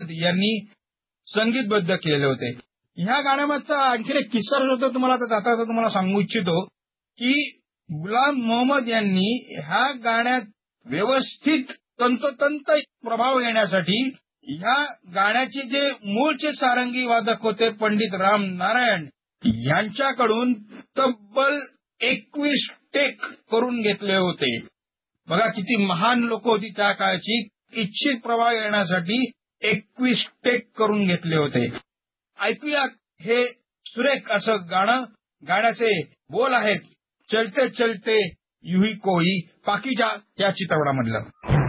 यांनी संगीतबद्ध केले होते. ह्या गाण्यामागचा आणखीन एक किस्सा होता, तुम्हाला आता तुम्हाला सांगू इच्छितो की गुलाम मोहम्मद यांनी ह्या गाण्यात व्यवस्थित तंतोतंत प्रभाव येण्यासाठी ह्या गाण्याचे जे मूळचे सारंगी वादक होते पंडित राम नारायण यांच्याकडून तब्बल 21 टेक करून घेतले होते. बघा किती महान लोक होती त्या काळची. इच्छित प्रभाव येण्यासाठी 21 टेक करून घेतले होते. ऐकूया हे सुरेख असं गाणं. गाण्याचे बोल आहेत चलते चलते युही कोई, पाकीजा या चित्रपटामधलं.